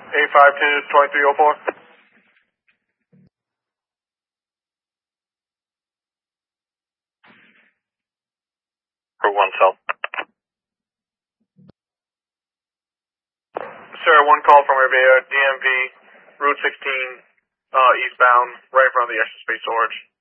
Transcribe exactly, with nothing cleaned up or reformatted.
eight five two, twenty-three oh four. For one cell. Sir, one call from Revere, D M V, Route sixteen, uh, eastbound, right in front of the extra space storage.